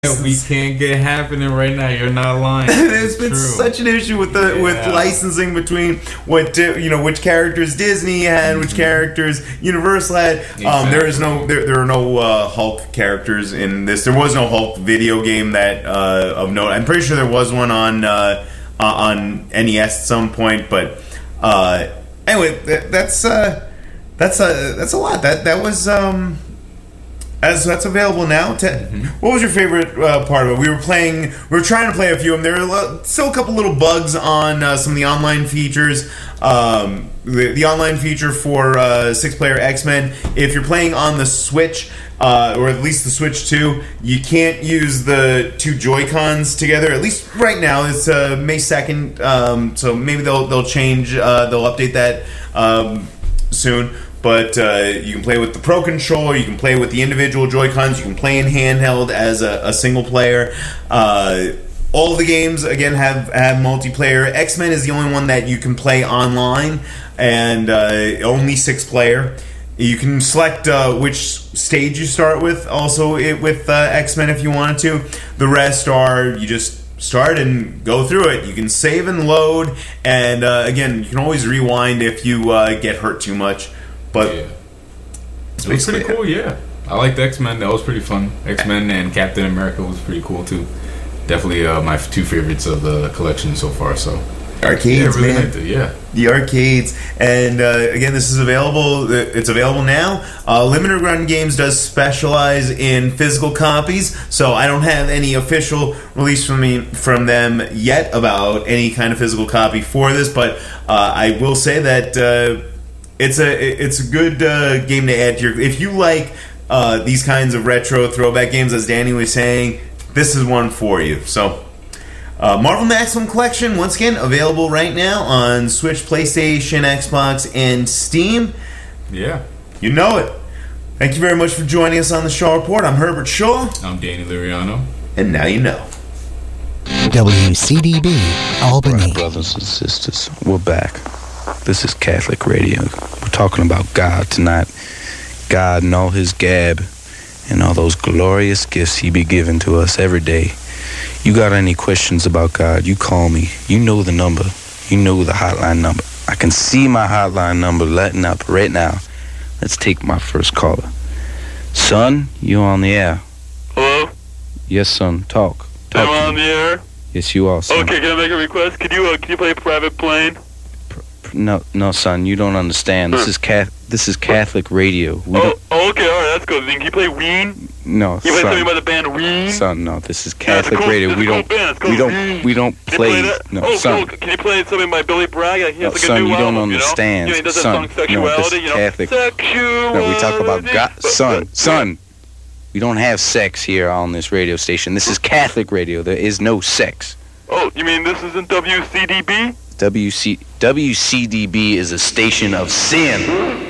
We can't get happening right now. You're not lying. There's been such an issue with with licensing between which characters Disney had, which characters Universal had. Exactly. There are no Hulk characters in this. There was no Hulk video game that of note. I'm pretty sure there was one on NES at some point, but anyway, that's a lot. That was. That's available now. What was your favorite part of it? We were trying to play a few of them. There are still a couple little bugs on some of the online features. The online feature for 6-player X-Men, if you're playing on the Switch, or at least the Switch 2, you can't use the two Joy-Cons together. At least right now, it's May 2nd, so maybe they'll change, they'll update that soon. But you can play with the Pro Controller, you can play with the individual Joy-Cons, you can play in handheld as a single player. All of the games, again, have multiplayer. X-Men is the only one that you can play online, and only 6-player. You can select which stage you start with, also with X-Men if you wanted to. The rest are, you just start and go through it. You can save and load, and again, you can always rewind if you get hurt too much. But it was pretty cool, yeah. I liked X-Men. That was pretty fun. X-Men and Captain America was pretty cool, too. Definitely my two favorites of the collection so far, so. Arcades, really man. liked it, yeah. The arcades. And again, this is available. It's available now. Limited Run Games does specialize in physical copies, so I don't have any official release from them yet about any kind of physical copy for this, but I will say that it's a good game to add to your. If you like these kinds of retro throwback games, as Danny was saying, this is one for you. So, Marvel Maximum Collection, once again, available right now on Switch, PlayStation, Xbox, and Steam. Yeah. You know it. Thank you very much for joining us on the Shaw Report. I'm Herbert Shaw. I'm Danny Liriano. And now you know. WCDB, Albany. Right, brothers and sisters, we're back. This is Catholic Radio. We're talking about God tonight. God and all his gab and all those glorious gifts he be giving to us every day. You got any questions about God, you call me. You know the number. You know the hotline number. I can see my hotline number letting up right now. Let's take my first caller. Son, you on the air. Hello? Yes, son. Talk. Am I on the air? Yes, you are, son. Okay, can I make a request? Can you play Private Plane? No, son, you don't understand. This is Catholic radio. Okay, all right, that's good. Then can you play Ween? No, you play something by the band Ween? Son, no, this is Catholic radio. We don't play. No, oh, son. Cool. Can you play something by Billy Bragg? He has like a son, new you don't album, understand. You know, he does that son, song Sexuality. No, this is Catholic. No, we talk about God. Son. We don't have sex here on this radio station. This is Catholic radio. There is no sex. Oh, you mean this isn't WCDB? WCDB is a station of sin.